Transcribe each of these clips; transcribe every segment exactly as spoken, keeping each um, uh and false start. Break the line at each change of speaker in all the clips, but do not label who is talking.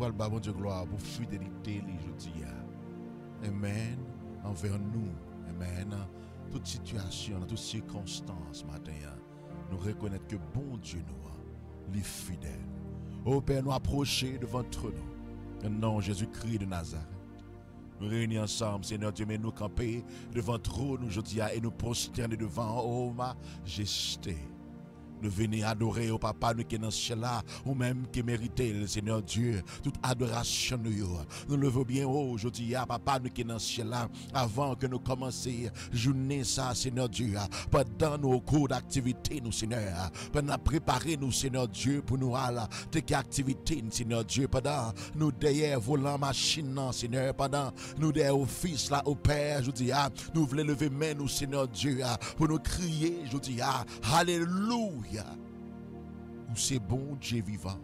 parlons, bon Dieu, gloire pour fidélité, je dis. Amen. Envers nous. Amen. Dans toute situation, dans toute circonstance, matin, nous reconnaître que bon Dieu nous, est fidèle. Ô Père, nous approcher devant nous. Non, Jésus-Christ de Nazareth. Nous réunis ensemble, Seigneur Dieu, mais nous camper devant trop nous aujourd'hui et nous prosterner devant, oh majesté. Nous venons adorer au Papa, nous qui dans ce ciel là, ou même qui méritez le Seigneur Dieu, toute adoration nous. Nous levons bien haut aujourd'hui, Papa, nous qui dans ce ciel là, avant que nous commencions journée ça, Seigneur Dieu, pendant nos cours d'activité, nous, Seigneur, pendant préparer nous, Seigneur Dieu, pour nous aller, tes activités, Seigneur Dieu, pendant nous derrière volant machine, Seigneur, pendant nous derrière au Fils là, au Père, je dis, nous voulons lever main, nous, Seigneur Dieu, pour nous crier, je dis, Alléluia. Où c'est bon Dieu vivant.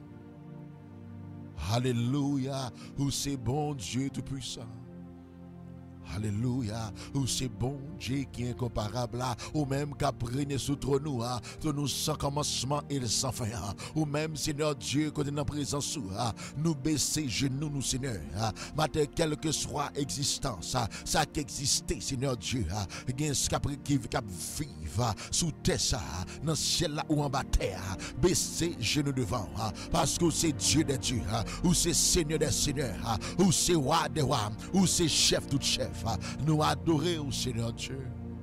Alléluia. Où c'est bon Dieu tout-puissant. Alléluia. Où c'est bon Dieu qui est incomparable là. Ou même qui a régné sous nous. De nous sans commencement et sans fin. Ou même Seigneur Dieu quand nous sommes en présence. Nous baisser genoux nous Seigneur. Matin quelle que soit existence. Ça qui existait Seigneur Dieu. Qui qui vivre sous terre ça. Dans le ciel là ou en bas terre. Baisser genoux devant. Parce que c'est Dieu des dieux. Ou c'est Seigneur des seigneurs. Ou c'est roi des rois. Ou c'est chef tout chef. Nous adorer au Seigneur Dieu.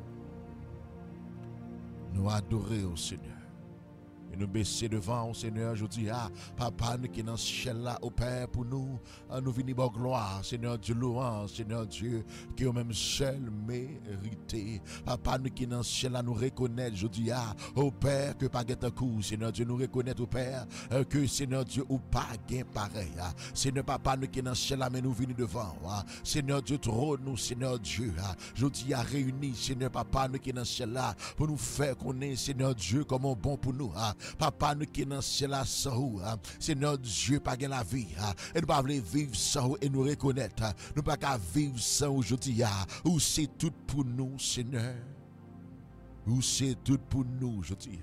Nous adorer au Seigneur. Et nous baisser devant au Seigneur, je dis, ah, Papa, nous qui dans ce ciel là, au Père, pour nous, nous venons en gloire, Seigneur Dieu, louange, Seigneur Dieu, qui est au même seul mérité. Papa, nous qui dans ce ciel là, nous reconnaître, je dis, ah, au Père, que pas un coup, Seigneur Dieu, nous reconnaître, au Père, que Seigneur Dieu, ou pas gain pareil. Seigneur Papa, nous qui dans ce ciel là, mais nous venons devant, Seigneur Dieu, trône nous, Seigneur Dieu, je dis, à réunir, Seigneur Papa, nous qui dans ce ciel là, pour nous faire connaître, Seigneur Dieu, comme un bon pour nous. Papa, nous qui dans ce ciel là sans vous, Seigneur Dieu, pas la vie, et nous pas vivre sans vous et nous reconnaître, nous pas qu'à vivre sans aujourd'hui, où c'est tout pour nous, Seigneur, où c'est tout pour nous aujourd'hui.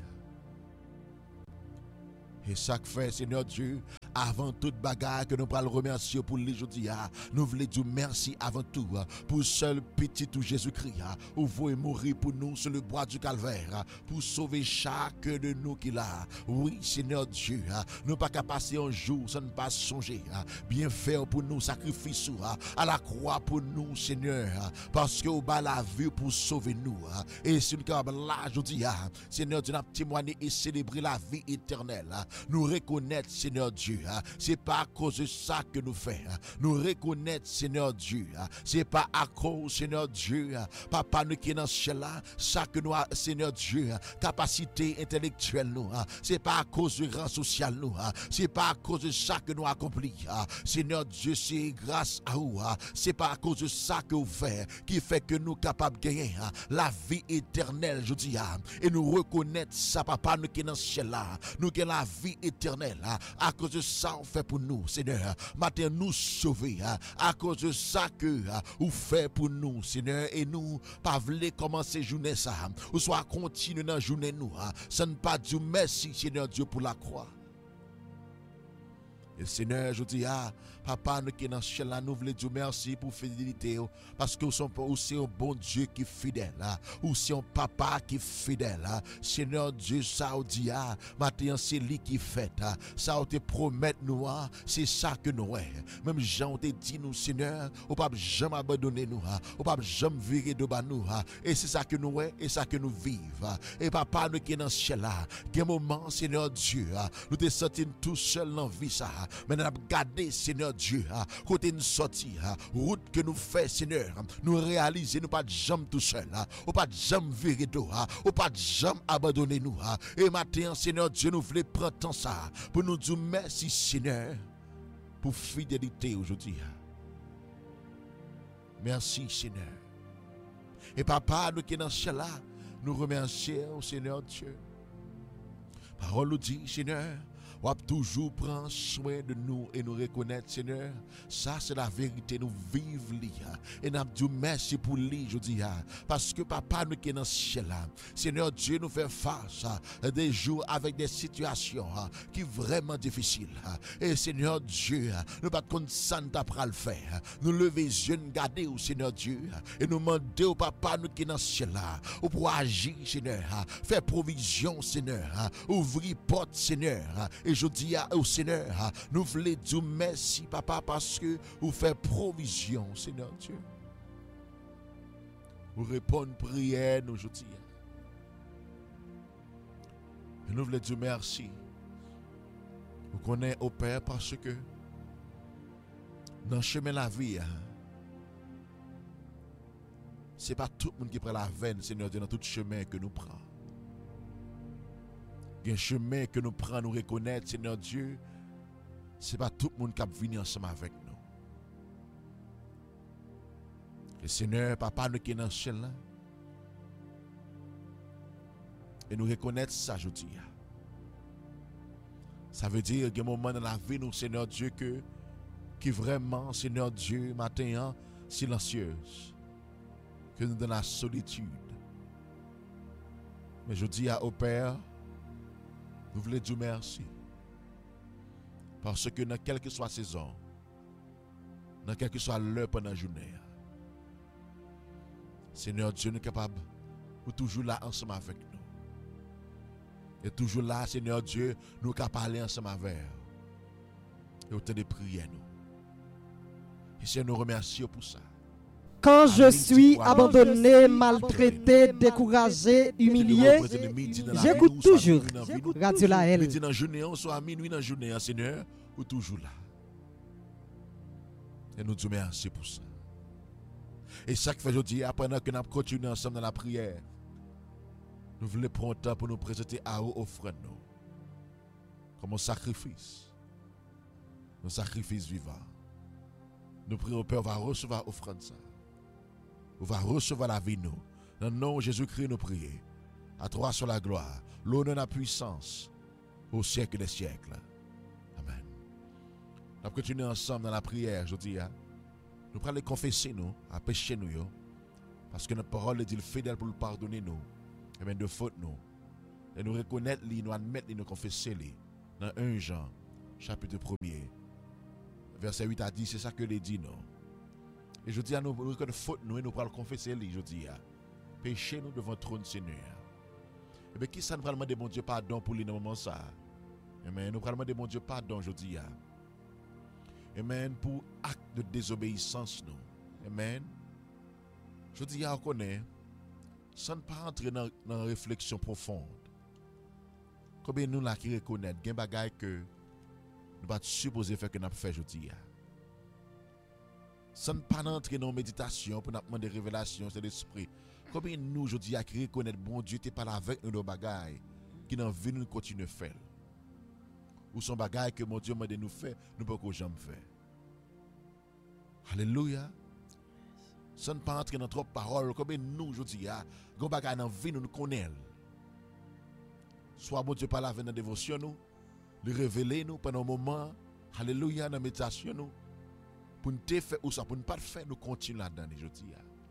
Et ça que fait, Seigneur Dieu, avant toute bagarre que nous allons remercier pour les aujourd'hui, nous voulons dire merci avant tout pour seul petit tout Jésus-Christ, où vous est mourir pour nous sur le bois du calvaire, pour sauver chacun de nous qui l'a. Oui, Seigneur Dieu, nous pas qu'à passer un jour sans ne pas songer, bien faire pour nous, sacrifice à la croix pour nous, Seigneur, parce que vous bas la vie pour sauver nous. Et si nous sommes là aujourd'hui, Seigneur Dieu, nous avons témoigné et célébré la vie éternelle. Nous reconnaître, Seigneur Dieu, c'est pas à cause de ça que nous faisons. Nous reconnaître, Seigneur Dieu, c'est pas à cause, Seigneur Dieu, Papa, nous qui est dans ce ciel-là, ça que nous avons, Seigneur Dieu, capacité intellectuelle, nous, c'est pas à cause du rang social, nous, c'est pas à cause de ça que nous accompli. Seigneur Dieu, c'est grâce à vous, c'est pas à cause de ça que vous faites, qui fait que nous capables de gagner la vie éternelle, je dis, et nous reconnaître ça, Papa, nous qui est dans ce ciel-là, nous qui la vie éternelle, à cause de ça on fait pour nous, Seigneur, matin nous sauver, à cause de ça que vous fait pour nous, Seigneur, et nous pas voulons commencer journée ça, ou soit continuer dans journée nous, ça ne pas dire merci, Seigneur Dieu, pour la croix. Et Seigneur, je dis, ah, Papa, nous qui dans ce ciel là, nous voulons dire merci pour fidélité, parce que nous sommes un bon Dieu qui est fidèle, ou c'est un papa qui est fidèle. Seigneur Dieu, ça vous dit, ah, maintenant c'est lui qui fait, ça vous te promet nous, c'est ça que nous avons. Même Jean te dit nous, Seigneur, on ne peut jamais abandonner nous, on ne peut jamais virer de bas nous, et c'est ça que nous avons, et ça que nous vivons. Et Papa, nous qui dans ce ciel là, quel moment, Seigneur Dieu, nous te sentons tout seul dans la vie ça. Mais nous avons gardé, Seigneur Dieu, côté nous sortir, route que nous faisons, Seigneur, nous réaliser, nous pas de jamais tout seul, ou pas de jamais virer d'eau, ou pas de jamais abandonner nous. Et maintenant, Seigneur Dieu, nous voulons prendre temps ça pour nous dire merci, Seigneur, pour fidélité aujourd'hui. Merci, Seigneur. Et Papa, nous qui dans ce là, nous remercions, Seigneur Dieu. Parole nous dit, Seigneur, ou a toujours prendre soin de nous et nous reconnaître, Seigneur. Ça, c'est la vérité, nous vivons là. Et nous disons merci pour lui, je dis, parce que papa nous qui est dans le ciel, Seigneur Dieu, nous fait face à des jours avec des situations qui sont vraiment difficiles. Et Seigneur Dieu, nous ne pas de ça nous le faire. Nous lever les yeux, nous garder au Seigneur Dieu, et nous demander au papa nous qui est dans le ciel, pour agir, Seigneur, faire provision, Seigneur, ouvrir porte, Seigneur. Et je dis au Seigneur, nous voulons dire merci, papa, parce que vous faites provision, Seigneur Dieu. Vous répondez prière nous aujourd'hui. Et nous voulons dire merci. Vous connaissez au Père parce que dans le chemin de la vie, ce n'est pas tout le monde qui prend la veine, Seigneur Dieu, dans tout chemin que nous prenons. Il y a un chemin que nous prenons, nous reconnaître, Seigneur Dieu, ce n'est pas tout le monde qui a venir ensemble avec nous. Et Seigneur, Papa, nous qui sommes dans le ciel, là, et nous reconnaître ça, je dis. Ça veut dire qu'il y a un moment dans la vie, nous, Seigneur Dieu, que, qui vraiment, Seigneur Dieu, matin, silencieuse, que nous dans la solitude. Mais je dis au Père, nous voulons dire merci. Parce que dans quelle que soit la saison, dans quelle que soit l'heure pendant la journée, Seigneur Dieu, nous sommes capables, nous sommes toujours là ensemble avec nous. Et toujours là, Seigneur Dieu, nous sommes capables parler ensemble avec nous. Et autant de prier nous. Et Seigneur, nous remercions pour ça.
Quand je suis abandonné, maltraité, découragé, humilié, j'écoute toujours Radio La L.
Dans la journée, soit à minuit dans la journée, Seigneur, ou toujours là. Et nous disons merci pour ça. Et ça que fait aujourd'hui, pendant que nous continuons ensemble dans la prière, nous voulons prendre temps pour nous présenter à vous offrande nous. Comme un sacrifice. Un sacrifice vivant. Nous prions au Père, on va recevoir offrande ça. On va recevoir la vie nous. Dans le nom de Jésus-Christ, nous prions. À toi sur la gloire, l'honneur et la puissance au siècle des siècles. Amen. Nous continuons ensemble dans la prière, je dis. Nous allons confesser nous, à pécher nous. Parce que notre parole est fidèle pour nous pardonner nous. Et même de faute nous. Et nous reconnaître, nous admettre, nous confesser. Dans un Jean, chapitre premier, verset huit à dix, c'est ça que les dit nous. Et je dis à nous, nous reconnaître faute nous et nous allons confesser, je dis, péché nous devant le trône Seigneur. Et bien qui ça nous allons demander mon Dieu pardon pour lui dans le moment ça? Amen. Nous allons demander mon Dieu pardon, je dis. Amen. Pour acte de désobéissance nous. Amen. Je dis, on connaît, sans ne pas entrer dans une réflexion profonde. Combien nous là qui reconnaissent, il y a des bagages que nous ne pas supposer faire que nous avons fait aujourd'hui. Sans ne pas entrer dans une méditation pour nous demander des révélations de l'esprit. Combien nous aujourd'hui qui reconnaissent, bon Dieu, tu n'es pas là avec nous nos bagages qui n'ont vu nous continuer à faire. Ou son bagages que mon Dieu m'a dit nous faire, nous ne pouvons jamais faire. Alléluia. Sans ne pas entrer dans trop de paroles, comme nous aujourd'hui, nos bagages dans la vie, nous nous connaissons. Soit bon Dieu parle avec notre dévotion, nous, le révéler nous pendant un moment, alléluia, dans la méditation, nous, pour nous faire ou ça, pour ne pas le faire, nous continuons là-dedans aujourd'hui.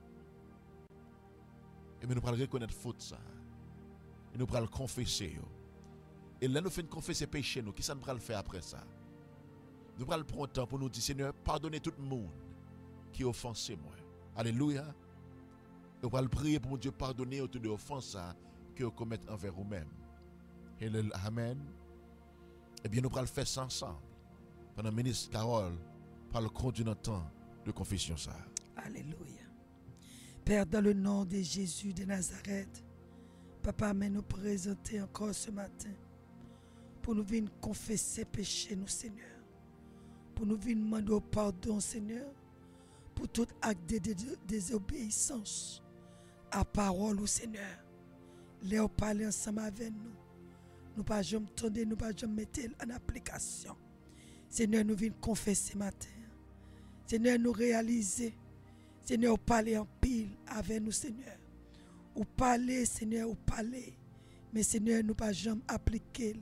Et nous allons reconnaître faute ça. Et nous allons confesser. Et là, nous faisons confesser péché, nous, qui ça nous allons faire après ça? Nous allons prendre temps pour nous dire, Seigneur, pardonnez tout le monde qui a offensé moi. Alléluia. Et on va le prier pour Dieu pardonner autour de l'offense que vous commettez envers vous-même. Et le Amen. Eh bien, nous allons le faire ça ensemble. Pendant le ministre Carole, par le compte de notre temps de confession ça.
Alléluia. Père, dans le nom de Jésus de Nazareth, Papa, mais nous présenter encore ce matin pour nous venir confesser péché, nous, Seigneur. Pour nous venir demander pardon, Seigneur, pour tout acte de désobéissance à parole, ou Seigneur. Léo parler ensemble avec nous. Nous pas jamais tendre, nous pas jamais mettre en application. Seigneur, nous venons confesser matin. Seigneur, nous réaliser. Seigneur, parler en pile avec nous, Seigneur. Ou parler, Seigneur, ou parler. Mais Seigneur, nous pas jamais appliquer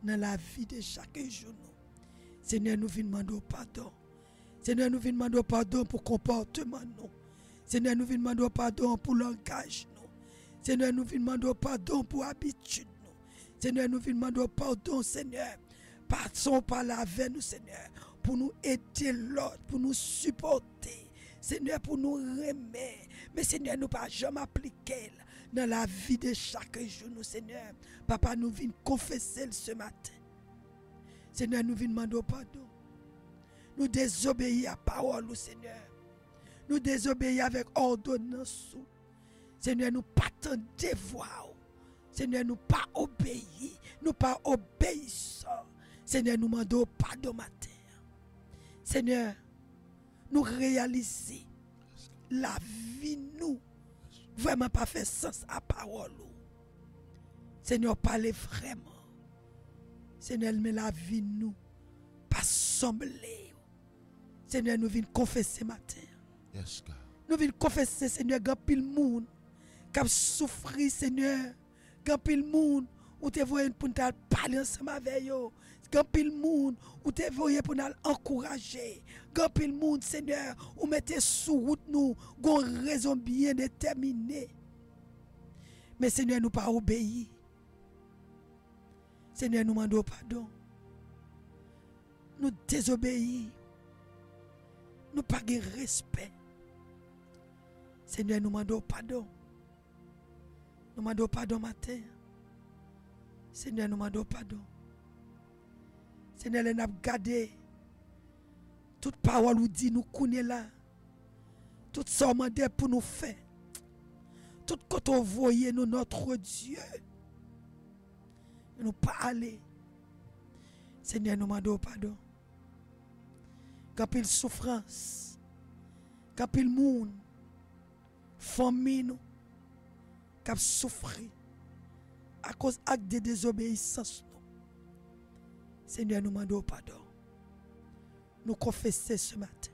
dans la vie de chaque jour. Seigneur, nous venons demander pardon. Seigneur, nous venons demander pardon pour le comportement. Nous. Seigneur, nous venons demander pardon pour le langage. Nous. Seigneur, nous venons demander pardon pour l'habitude. Nous. Seigneur, nous venons demander pardon, Seigneur. Passons par la veille, nous, Seigneur, pour nous aider l'autre, pour nous supporter. Seigneur, pour nous remettre. Mais Seigneur, nous ne pas jamais appliquer dans la vie de chaque jour, nous, Seigneur. Papa, nous venons confesser ce matin. Seigneur, nous venons demander pardon. Nous désobéissons à la parole, nous, Seigneur. Nous désobéissons avec ordonnance. Seigneur, nous pas tant devoir. Seigneur, nous pas obéir. Nous pas obéissons. Seigneur, nous demandons pardon matin. Seigneur, nous réalisons la vie nous vraiment pas fait sens à parole. Seigneur, parlez vraiment. Seigneur, mais la vie nous pas sembler. Seigneur, nous venons confesser matin.
Yes, God.
Nous venons confesser, Seigneur, grand pile monde qui a souffert, Seigneur. Grand pile monde où te voyez pour nous parler ensemble avec eux. Grand pile monde où te voyez pour nous encourager. Grand pile monde, Seigneur, où mettez sous route nous, une raison bien déterminée. Mais Seigneur, nous pas obéi. Seigneur, nous demandons pardon. Nous désobéissons. Nous pas de respect. Seigneur, nous demandons pardon. Nous demandons pardon matin. Seigneur, nous demandons pardon. Seigneur, nous avons gardé toute parole nous dit, nous connaissons là. Tout ça demandé pour nous faire. Tout côté voyez nous notre Dieu. Nous pas aller. Seigneur, nous demandons pardon. Quand il souffrance, quand il monde, famille nous, qui souffrir à cause d'actes de désobéissance. Seigneur, nous demandons pardon. Nous confessons ce matin.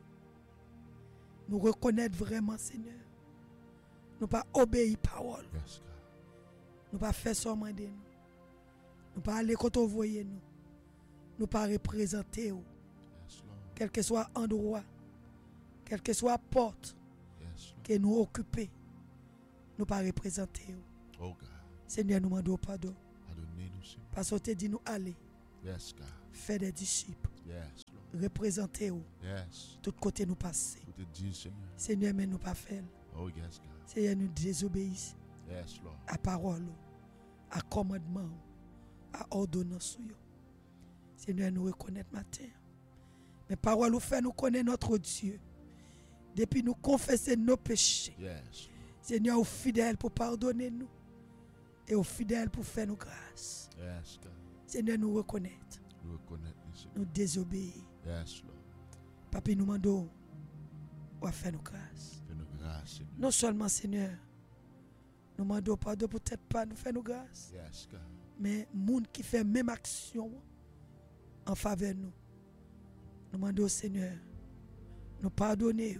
Nous reconnaître vraiment, Seigneur. Nous pas obéir parole.
Yes,
nous pas faire ça demander nous. Nous pas aller quand on voyait nous. Nous pas représenter nous.
Yes,
quel que soit endroit, quelle que soit porte
yes,
que nous occupons, nous pas représenter nous.
Oh God.
Seigneur, nous demandons pardon.
Pardonnez-nous, Seigneur.
Parce que tu dit nous aller.
Yes, God.
Faire des disciples.
Yes, Lord.
Représenter nous.
Yes.
Tout côté nous passer.
Tout est dit, Seigneur.
Seigneur, mais nous pas faire.
Oh yes, God.
Seigneur, nous désobéissons.
Yes, Lord.
À parole, à commandement, à ordonnance. Seigneur, nous reconnaître matin. Mais parole nous fait nous connaître notre Dieu. Depuis nous confesser nos péchés.
Yes.
Seigneur, au fidèle pour pardonner nous. Et au fidèle pour faire nos grâces.
Yes, God.
Seigneur, nous reconnaître.
Nous reconnaître, Seigneur.
Nous désobéir.
Yes, Lord.
Papi, nous demandons à faire nos grâces.
Fais-nous grâce, Seigneur.
Non seulement, Seigneur, nous demandons pardon peut-être pas nous faire nos grâces.
Yes, God.
Mais monde qui fait même action en faveur de nous. Nous demandons au Seigneur, nous pardonner.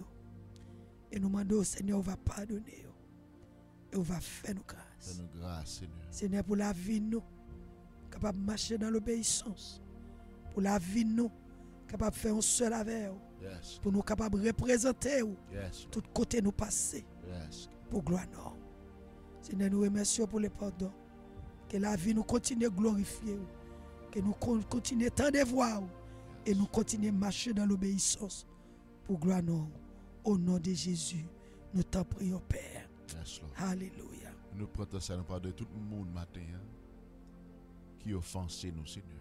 Et nous demandons au Seigneur, on va pardonner. Et on va faire nos grâces.
Fais-nous grâce, Seigneur.
Seigneur, pour la vie de nous, capable de marcher dans l'obéissance. Pour la vie de nous, capable de faire un seul avec vous.
Yes.
Pour nous capables de représenter vous.
Yes.
Tout côté nous passer.
Yes.
Pour gloire non. Seigneur, nous remercions pour le pardon. Que la vie nous continue de glorifier. Que nous continuons de voir. Et nous continuons de marcher dans l'obéissance. Pour gloire non. Au nom de Jésus, nous t'en prions, Père.
Yes, Lord.
Alléluia.
Nous prenons ça, nous parlons de tout le monde matin hein, qui offense nous, Seigneur.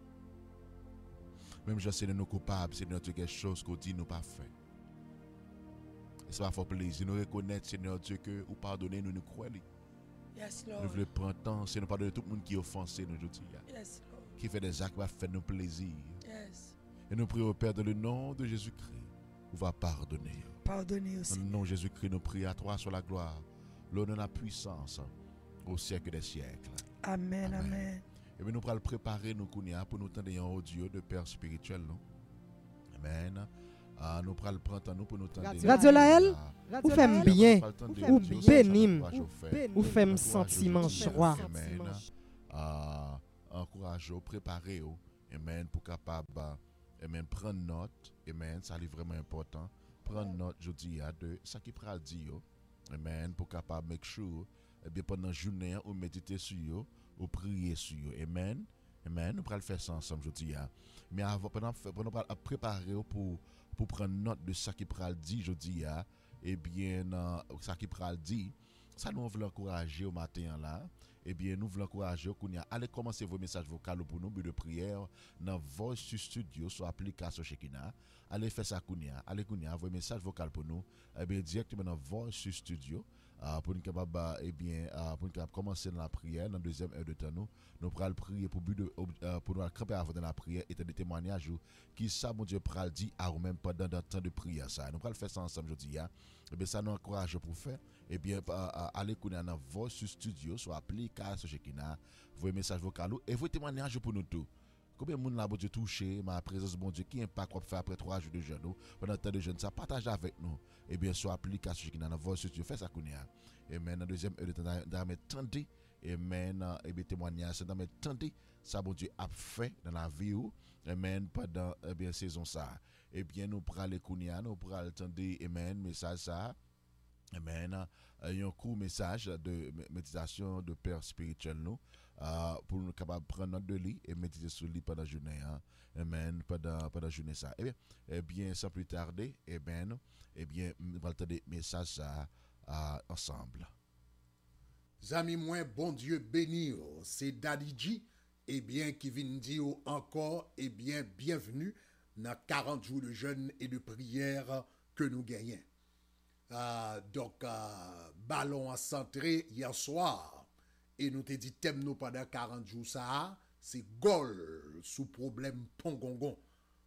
Même je sais que nous coupables, Seigneur, de quelque chose qu'on dit nous pas fait. Et ça va faire plaisir. Nous reconnaître, Seigneur Dieu, que vous pardonnez, nous nous croyons.
Yes,
Nous
Lord.
voulons prendre temps, c'est nous pardonner tout le monde qui offense nous aujourd'hui.
Yes, Lord.
Qui fait des actes qui va faire nous plaisir.
Yes.
Et nous prions au Père dans le nom de Jésus-Christ. Vous va pardonner.
Pardonnez aussi.
Dans le nom de Jésus-Christ, nous prions à toi sur la gloire, l'honneur, la puissance au siècle des siècles.
Amen,
Amen.
amen.
Et bien nous allons préparer nous pour nous tendre un audio de Père spirituel. Non? Amen. Ah, nous allons prendre nous pour nous tendre.
Radio Laël, vous faites bien, ou bénim, ou faites sentiment joie.
Amen. Ah, encourager, préparer, amen, pour capable, amen, prendre note, amen, ça est vraiment important. Prendre note, je dis, de ça qui pral dire, amen, pour capable make sure, eh bien, pendant la journée, ou méditer sur eux, ou prier sur eux, amen. Amen. Nous allons faire ça ensemble, je dis. Mais avant, pendant, pendant préparer pour, pour prendre note de ce qui pral dit, je dis, eh bien, ça qui pral dit, ça nous veut encourager au matin là. Eh bien, nous voulons encourager qu'on y a. Allez commencer vos messages vocaux pour nous, but de prière, dans Voice Studio, sur l'application Shekina. Allez faire ça qu'on y a. Allez qu'on y a, vos messages vocaux pour nous, eh bien, directement dans Voice Studio. Uh, pour nous capable eh bien uh, pour nous capable commencer dans la prière dans la deuxième heure de temps nous nous pourrons prier pour but de uh, pour nous camper avant dans la prière et des témoignages qui ça mon Dieu pral dit à ou même pendant le temps de prière ça nous pourrons faire ça ensemble aujourd'hui hein. Et bien ça nous encourage pour faire et bien uh, uh, aller connaître dans Voice Studio sur application Shekina vos messages vocaux et vos témoignages pour nous tout. Combien de monde là, bon Dieu, touché, ma présence, bon Dieu, qui impact qu'on fait après trois jours de jeûne, pendant tant de jeûne, ça partage avec nous. Et bien, sur l'application qui est dans la Voice Studio, fait ça qu'on y a. Et maintenant, deuxième heure de temps, dans mes tendez, et maintenant, et bien, témoignage, dans mes tendez, ça, bon Dieu, a fait dans la vie, et maintenant, pendant, eh bien, saison ça. Et bien, nous prenons les qu'on y a, nous prenons le tendez, et maintenant, message ça. Amen. Il y a un court message de méditation de père spirituel nous uh, pour nous capables de prendre notre lit et méditer sur lui pendant la journée. Hein. Amen. Pendant, pendant la journée ça. Eh bien, eh bien, sans plus tarder, eh bien, eh bien, nous allons entendre des messages ça, uh, ensemble.
Amis moi, bon Dieu béni, c'est Daddy G, eh bien, qui vient dire encore, eh bien, bienvenue dans quarante jours de jeûne et de prière que nous gagnons. Uh, donc, uh, ballon à centré hier soir, et nous te dit thème nous pendant quarante jours ça, c'est Gol sous problème Pongongon.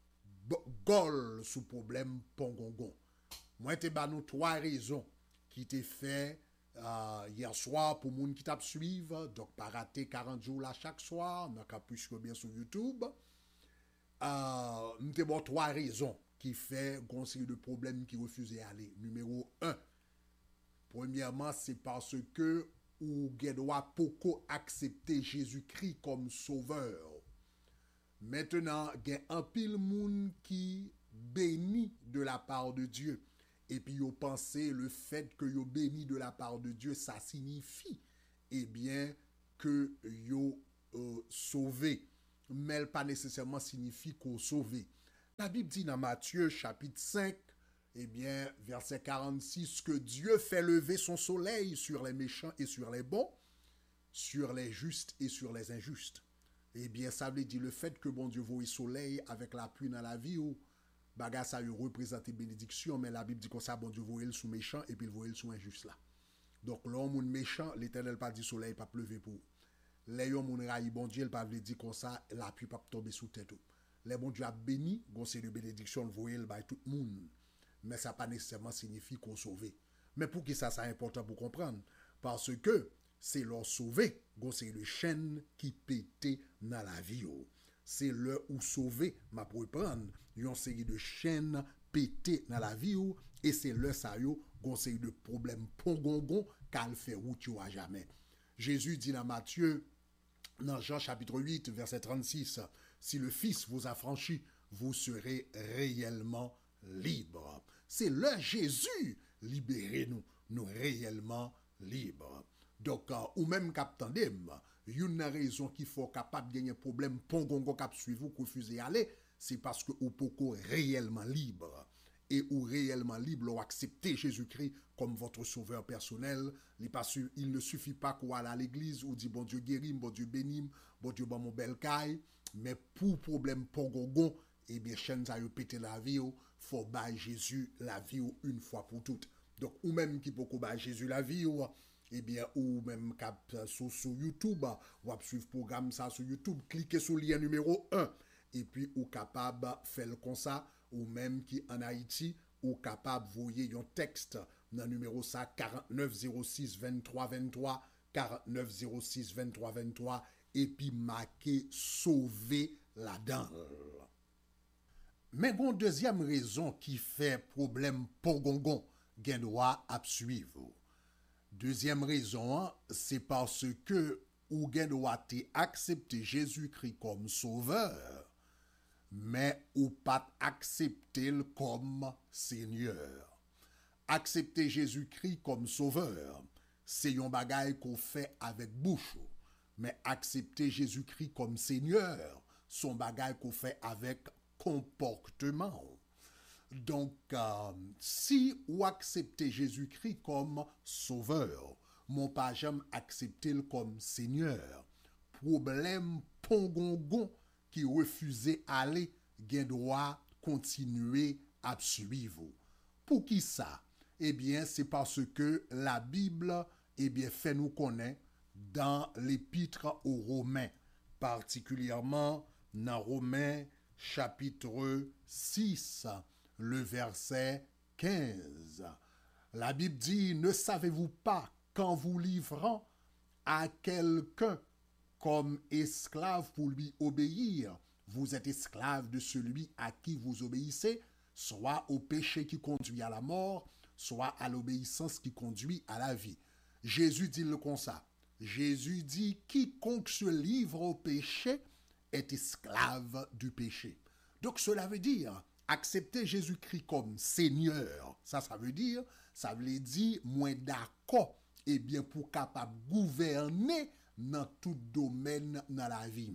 Gol sous problème Pongongon. Moi, te ba nous trois raisons qui te fait uh, hier soir pour moun qui t'a suivre, donc pas rater quarante jours là chaque soir, n'a qu'à plus bien sur YouTube. Uh, nous te bon trois raisons qui fait une série de problèmes qui refusent d'aller. Numéro un, premièrement, c'est parce que ou doit beaucoup accepter Jésus-Christ comme sauveur. Maintenant, il y a un pile monde qui bénit de la part de Dieu. Et puis, vous pensez le fait que vous bénit de la part de Dieu, ça signifie, eh bien, que vous euh, sauvé. Mais pas nécessairement signifie qu'on sauvé. La Bible dit dans Matthieu chapitre cinq, eh bien, verset quarante-six, que Dieu fait lever son soleil sur les méchants et sur les bons, sur les justes et sur les injustes. Eh bien, ça veut dire le fait que bon Dieu voit le soleil avec la pluie dans la vie, ou bagarre ça représente bénédiction, mais la Bible dit comme ça, bon Dieu voit le sous méchant et puis il voit le sous injuste là. Donc, l'homme ou méchant, l'Éternel pas dit soleil, pas pleuver pour. Les hommes ou raï, bon Dieu, il pas dit comme ça, la pluie pas tomber sous tête. Les bon Dieu a béni, gon c'est de bénédiction, le voyez by tout le monde. Mais ça pas nécessairement signifie qu'on sauve. Mais pour qui ça, c'est important pour comprendre? Parce que c'est leur sauver, gon c'est le chaîne qui pète dans la vie. C'est le ou sauver, ma pour prendre, une série de chaînes pété dans la vie et c'est le ça yo, gon série de problèmes pongongon qu'elle fait route à jamais. Jésus dit dans Matthieu, dans Jean chapitre huit, verset trente-six, si le Fils vous a franchi, vous serez réellement libres. C'est le Jésus, libérez-nous, nous réellement libres. Donc, euh, ou même captandem, une raison qu'il faut capable de gagner un problème, pongongo cap suivre ou refusez aller, c'est parce que ou poko réellement libre. Et ou réellement libre, ou accepter Jésus-Christ comme votre sauveur personnel. Il ne suffit pas qu'on aille à l'église ou dit bon Dieu guérim, bon Dieu bénim, bon Dieu bon mon bel caille, mais pour problème pongongon, eh bien, chaîne ça yo pété la vie, faut bailler Jésus la vie une fois pour toutes. Donc, ou même qui peut bailler Jésus la vie, ou, eh bien, ou même cap sur, sur YouTube, ou suivre programme ça sur YouTube, cliquez sur le lien numéro un, et puis ou capable faire comme ça, ou même qui en Haïti, ou capable voyer un texte dans le numéro ça quarante-neuf zéro six vingt-trois vingt-trois, quarante-neuf zéro six vingt-trois vingt-trois, et puis marquer sauver la dent. Mais une deuxième raison qui fait problème pongongon, gen droit à suivre. Deuxième raison, c'est parce que ou gen doit accepter Jésus-Christ comme sauveur, mais ou pas accepter comme Seigneur. Accepter Jésus-Christ comme sauveur, c'est un bagay qu'on fait avec bouche, mais accepter Jésus-Christ comme Seigneur, son bagay qu'on fait avec comportement. Donc, euh, si ou accepter Jésus-Christ comme sauveur, mon pas jamais accepter comme Seigneur. Problème pongongon qui refusait aller, gen droit continuer à suivre. Pour qui ça? Eh bien, c'est parce que la Bible, eh bien, fait nous connaître dans l'épître aux Romains, particulièrement dans Romains chapitre six, le verset quinze. La Bible dit, ne savez-vous pas qu'en vous livrant à quelqu'un comme esclave pour lui obéir, vous êtes esclave de celui à qui vous obéissez, soit au péché qui conduit à la mort, soit à l'obéissance qui conduit à la vie. Jésus dit le comme ça. Jésus dit, quiconque se livre au péché est esclave du péché. Donc cela veut dire, accepter Jésus-Christ comme Seigneur, ça, ça veut dire, ça veut dire, moins d'accord, et bien pour capable gouverner dans tout domaine dans la vie.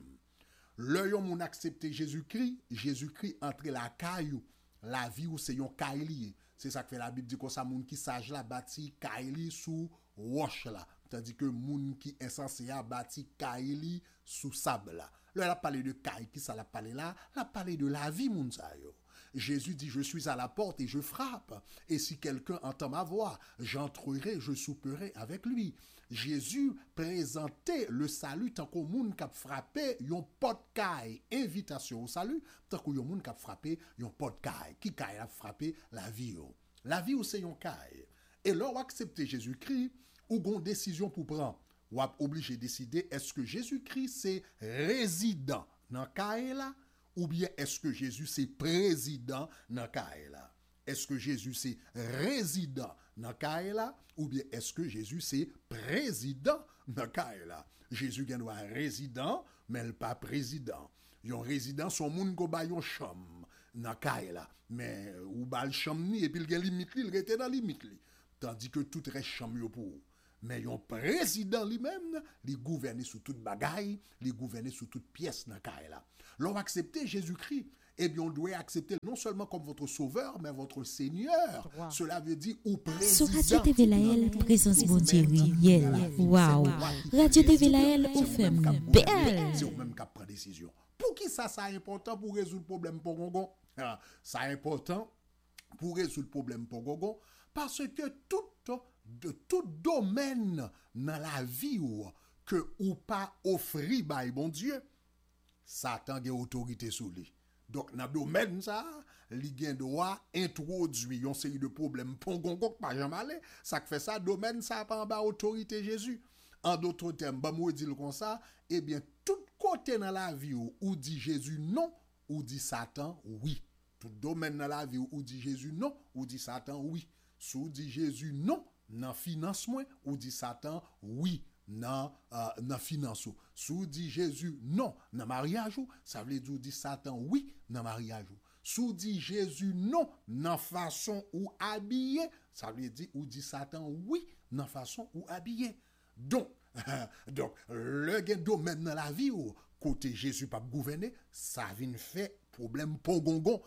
Le yon moun accepter Jésus-Christ, Jésus-Christ entre la caillou, la vie ou c'est yon caille. C'est ça que fait la Bible dit que ça moun qui sage la bâti caille sous roche là, tandis que moun qui insensé a bâti caille sous sable là. Là a parlé de caille qui ça l'a parlé là, l'a parlé de la vie moun sa yo. Jésus dit, je suis à la porte et je frappe. Et si quelqu'un entend ma voix, j'entrerai, je souperai avec lui. Jésus présentait le salut tant qu'au monde qui a frappé, yon pot caille, invitation au salut, tant qu'au monde qui a frappé, yon pot caille, qui caille a frappé la vie. La vie, c'est yon caille. Et là, on accepte Jésus-Christ, ou gon décision pour prendre, ou obligé de décider, est-ce que Jésus-Christ c'est résident dans caille là, ou bien est-ce que Jésus c'est président dans caille là? Est-ce que Jésus c'est résident dans caille là, ou bien est-ce que Jésus c'est président dans caille là? Jésus gen doit résident, mais pas président. Yon résident son moun ko ba yon chambre dans caille là, mais ou ba le chambre ni et puis il gen limite li, il rete dans limite li. Tandis que tout reste chambre yo pour. Mais yon président lui-même, il gouverne sous toute bagaille, il gouverne sous toute pièce dans caille là. L'on accepter Jésus-Christ, eh bien on doit accepter non seulement comme votre sauveur, mais votre Seigneur. Wow. Cela veut dire ou président.
Sur Radio T V Laël, présence bon Dieu réel. Waouh. Radio T V Laël, ou fait belle.
C'est ou même qui prend décision. Pour qui ça, ça est important pour résoudre le problème pour Gogon? Ça est important pour résoudre le problème pour Gogon, parce que tout de tout domaine dans la vie ou que ou pas offri by bon Dieu, Satan a autorité sur lui. Donc dans le domaine ça, li gen droit introduire une série de problèmes pongongo pas jamais aller, ça fait ça domaine ça pas en bas autorité Jésus. En d'autres termes, ba moi dire comme ça, eh bien tout côté dans la vie ou, ou dit Jésus non, ou dit Satan oui. Tout domaine dans la vie ou, ou dit Jésus non, ou dit Satan oui. Sou dit Jésus non, dans financement ou dit Satan oui dans euh, dans finance. Sou dit Jésus non dans mariage, ça veut dire dit Satan oui dans mariage. Sou dit Jésus non dans façon ou habillé, ça veut dire ou dit Satan oui dans façon ou habillé. Donc donc le domaine dans la vie où côté Jésus pas gouverner, ça vient fait problème pongongon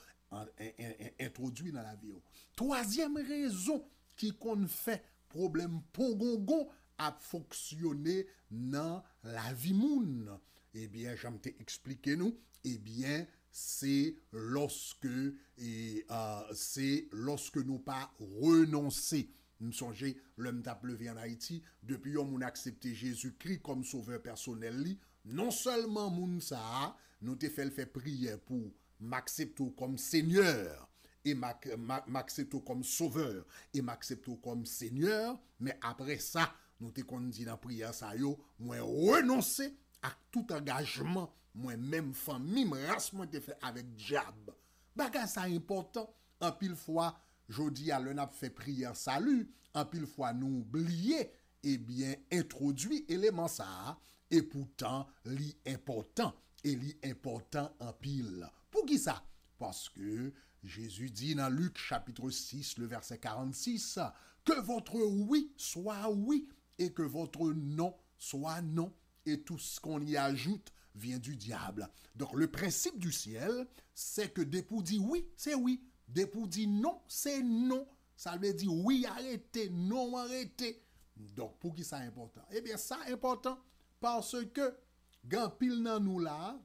introduit dans la vie. Troisième raison qui qu'on fait problème pongongon à fonctionner dans la vie moun, eh bien j'aime te expliquer nous, eh bien c'est lorsque et euh, c'est lorsque nous pas renoncer. Nous songez l'homme t'a levé en Haïti depuis on moun accepté Jésus-Christ comme sauveur personnel li, non seulement moun ça nous te fait faire prière pour m'accepter comme Seigneur et m'accepter comme sauveur et m'accepter comme Seigneur, mais après ça nous te kon dit dans prière ça yo moi renoncer à tout engagement moi même famille race moi te fait avec diable bagay ça important en pile fois jodi a l'on a fait prière salut en pile fois nous oublier et bien introduit élément ça et pourtant, li important, et li important en pile. Pour qui ça? Parce que Jésus dit dans Luc chapitre six, le verset quarante-six, que votre oui soit oui et que votre non soit non, et tout ce qu'on y ajoute vient du diable. Donc le principe du ciel, c'est que dès pour dire oui, c'est oui. Dès pour dire non, c'est non. Ça veut dire oui, arrêtez, non, arrêtez. Donc pour qui ça est important? Eh bien ça est important parce que gan pile nan nous là,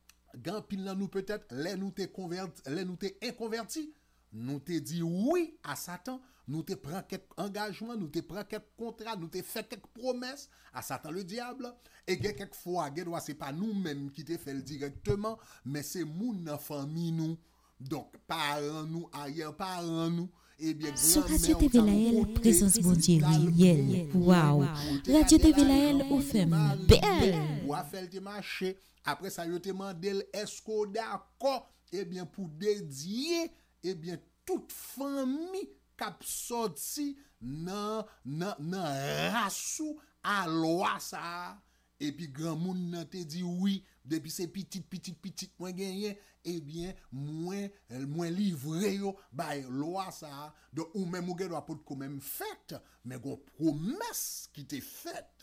gan pile nan nous peut-être, les nous t'es converti, les nous t'es inconverti, nous t'es dit oui à Satan, nous t'es pris quelques engagements, nous t'es pris quelques contrats, nous t'es fait quelques promesses à Satan le diable, et quelques fois, c'est pas nous-mêmes qui t'es fait le directement, mais c'est moun nan famille nous. Donc, parents nous, ailleurs, parents nous, eh bien,
sur Radio T V Lael, présence bon Dieu, réel. Waouh! Radio T V Lael, ou fait belle.
Ou a fait le marché. Après ça, yo te mandel, est-ce qu'on d'accord, eh bien, pour dédier, eh bien, toute famille k'ap sorti nan, nan, nan rassou à loi ça. Et puis, grand moun nan te dit oui, depuis ces petites, petites, petites, moins gagné, eh bien, moins, moins livré yo, bah, loi ça. Donc, ou même, ou doit pas quand même fait, mais gon promesse qui t'est faite,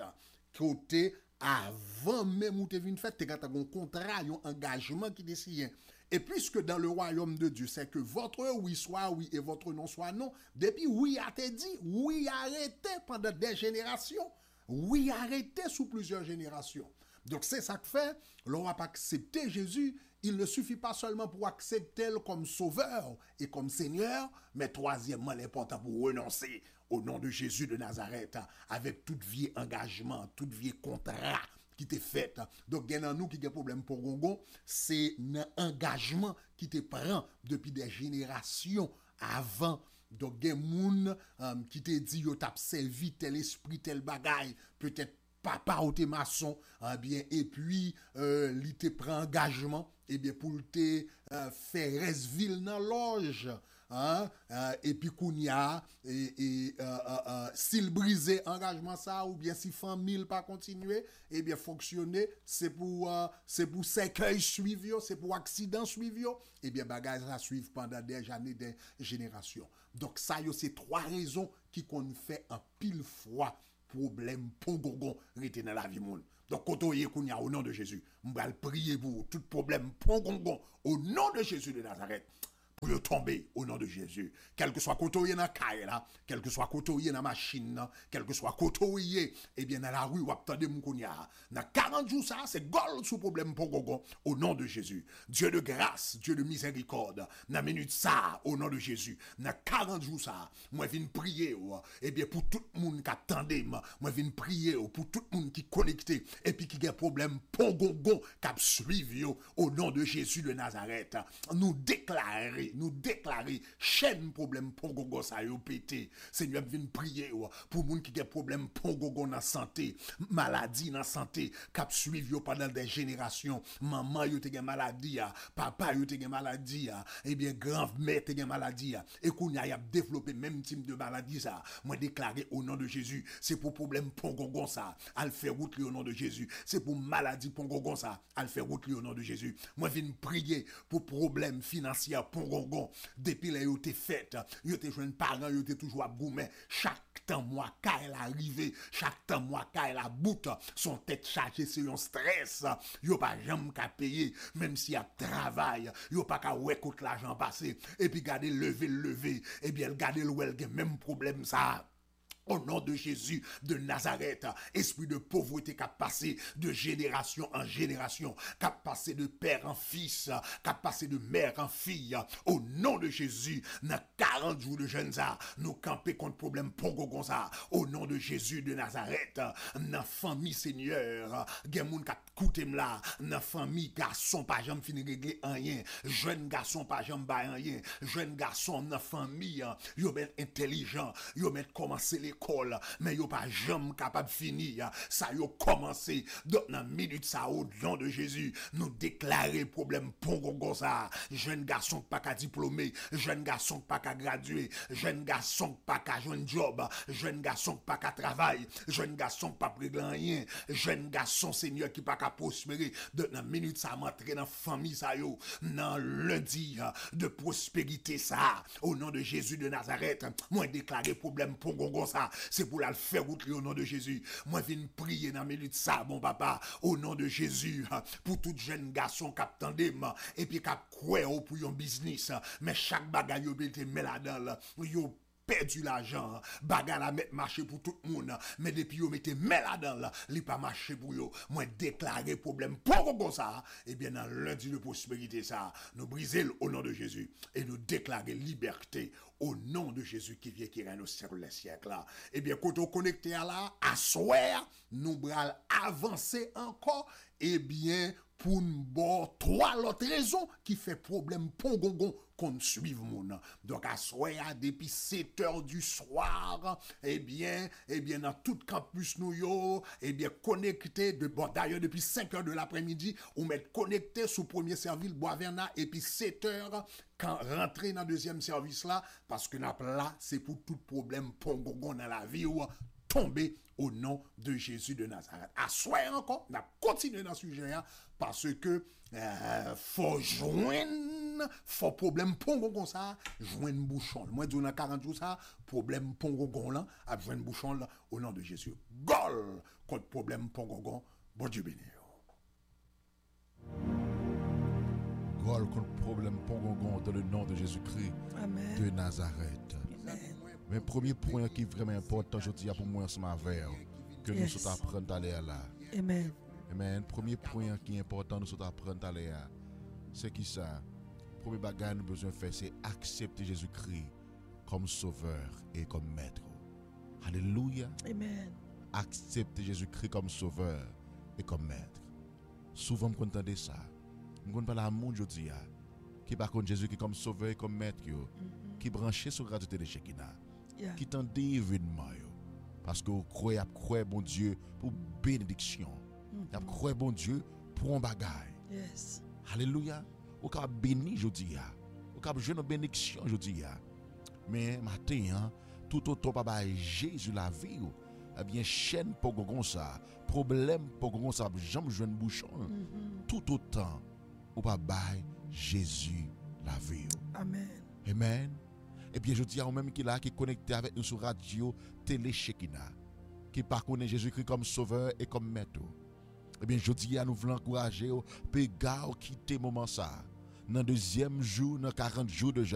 côté avant même ou t'es venu fait, t'es gata gon contrat, yon engagement qui t'est signé. Et puisque dans le royaume de Dieu, c'est que votre oui soit oui et votre non soit non, depuis oui a te dit, oui arrêtez pendant des générations, oui arrêtez sous plusieurs générations. Donc c'est ça que fait, l'on va pas accepter Jésus, il ne suffit pas seulement pour accepter comme sauveur et comme Seigneur, mais troisièmement l'important pour renoncer au nom de Jésus de Nazareth, avec tout vieux engagement, tout vieux contrat qui t'est fait. Donc, il y a nous qui a problème pour Gongon, c'est un engagement qui te prend depuis des générations avant. Donc, il y a des gens qui te dit, yo t'a servi tel esprit, tel bagaille, peut-être papa ou t'es maçon, eh bien, et puis, euh, il te prend engagement, et bien, pour te euh, faire resville dans l'orge. Hein? Euh, et puis Kounia, et, et euh, euh, euh, s'il brisait engagement ça, ou bien si famille pas continuer, et bien fonctionner, c'est pour euh, c'est pour sécueil suivre, c'est pour accident suivre, et bien bagage ça suivre pendant des années, des générations. Donc ça yo c'est trois raisons qui qu'on fait un pile fois problème pongogon rete dans la vie monde. Donc kotoye Kounia au nom de Jésus, m'bral prier pour tout problème pongogon au nom de Jésus de Nazareth. Pour yo tomber au nom de Jésus. Quel que soit côtoyé dans caille là, quel que soit côtoyé dans machine, quel que soit côtoyé, eh bien dans la rue ou attendez mon kounya. Dans quarante jours ça, c'est gol sous problème pour gogo au nom de Jésus. Dieu de grâce, Dieu de miséricorde. Dans minute ça au nom de Jésus. Dans quarante jours ça, moi viens prier eh bien pour tout le monde qui attendait, moi viens prier pour tout le monde qui connecté et puis qui a problème pour gogo qui suivi au nom de Jésus de Nazareth. Nous déclarer nous déclarer chaîne problème pour gogo ça yo pété. Seigneur vient prier pour moun qui a problème pour gogo dans santé, maladie dans santé, cap suivi yo pendant des générations. Maman yo te gen maladie, papa yo te gen maladie, et bien grand-mère te gen maladie et kounya y a développé même type de maladie ça. Moi déclarer au nom de Jésus, c'est pour problème pour gogo ça, al faire route au nom de Jésus. C'est pour maladie pour gogo ça, al faire route au nom de Jésus. Moi viens prier pour problème financier pour gogo. Depuis là yo te fait, yo te joine parents, yo te toujours à goumen. Chaque temps moi ka elle arrivé, chaque temps moi ka elle a bout, son tête chargée c'est un stress. Yo pas jamais ka payer même si y a travail, yo pas ka ouais coûte l'argent passé et puis garder lever lever et bien garder le well même problème ça. Au nom de Jésus de Nazareth, esprit de pauvreté qui a passé de génération en génération, qui a passé de père en fils, qui a passé de mère en fille, au nom de Jésus, dans quarante jours de jeûne, nous camper contre problème pongo ça, au nom de Jésus de Nazareth, dans famille Seigneur, gen moun qui coûté là, dans famille garçon pas jamais fini régler rien, jeune garçon pas jamais ba rien, jeune garçon dans famille, yo met intelligent, yo met commencer les l'école, mais yo pas jamais capable de finir. Ça yo commencé dans la minute ça au nom de Jésus. Nous déclarer problème pongongo ça. Jeune garçon pas qu'à diplômé, jeune garçon pas qu'à graduer, jeune garçon pas qu'à joindre job, jeune garçon pas qu'à travail, jeune garçon pas régler rien, jeune garçon Seigneur qui pas qu'à prospérer. Dans la minute ça m'entrer dans famille ça yo, dans lundi de prospérité ça. Au nom de Jésus de Nazareth, moi déclarer problème pongongo ça, c'est pour la faire route au nom de Jésus. Moi viens prier dans la minute ça, mon papa, au nom de Jésus, pour tout jeune garçon qui attendait et puis qui croit pour un business, mais chaque bagaille yo te met là-dedans, yo perdu l'argent, bagarre la mettre marché pour tout le monde, mais depuis yo mette met là-dedans, li pas marché pour yo. Moi déclarer problème pour comme ça, et bien dans lundi de prospérité ça, nous briser au nom de Jésus et nous déclarer liberté au nom de Jésus qui vient qui règne au siècle les siècles là. Et bien quand on connecté à là, à soir, nous bral avancer encore, et bien pour nous bon trois autres raisons qui fait problème pour gongon qu'on suive mon. Donc à soir depuis sept heures du soir, eh bien eh bien dans tout campus nous yo, eh bien connecté de bon d'ailleurs depuis cinq heures de l'après-midi, on met connecté sous premier service Boisverna et puis sept heures quand rentrer dans deuxième service là parce que n'a là c'est pour tout problème pour gongon dans la vie ou tomber au nom de Jésus de Nazareth. À soir encore, on a continué dans ce sujet parce que euh, faut joindre, faut problème pongon comme ça, joindre bouchon. Moi dans quarante jours ça, problème pongon là, à joindre bouchon là au nom de Jésus. Gol contre problème pongon. Bon Dieu béni.
Gol contre problème pongon dans le nom de Jésus-Christ
Amen.
de Nazareth.
Amen.
Mais premier point qui est vraiment important aujourd'hui pour moi ensemble avec que nous
Yes.
sommes apprendre à aller là.
Amen.
Amen. Premier point qui est important nous sommes apprendre à aller là. C'est qui ça? Premier bagage nous besoin faire c'est accepter Jésus-Christ comme sauveur et comme maître. Alléluia.
Amen.
Accepter Jésus-Christ comme sauveur et comme maître. Souvent me content de ça. Je ne pas la monde aujourd'hui qui par contre Jésus qui comme sauveur et comme maître yo,
Mhm.
qui branché sur Radio Télé Shekina.
Yeah.
Qui tend événement yo parce que vous croyez à croire bon Dieu pour bénédiction.
Mhm.
Vous croyez bon Dieu pour un bagage.
Yes.
Alléluia. Vous ka béni jodi a. Vous ka jeune bénédiction jodi a. Mais matin hein, tout autant pas Jésus la vie yo. Eh bien chaîne pour gon ça, problème pour gon ça, jambe jeune bouchon.
Mhm.
Tout autant ou pas bail Jésus la vie yo.
Amen.
Amen. Et bien, je dis à vous-même qui là, qui est connecté avec nous sur Radio Télé Shekina, qui par connaît Jésus-Christ comme sauveur et comme maître. Eh bien, je dis à nous voulons encourager, puis gars, quitter moment ça. Dans le deuxième jour, dans quarante jours de jeûne.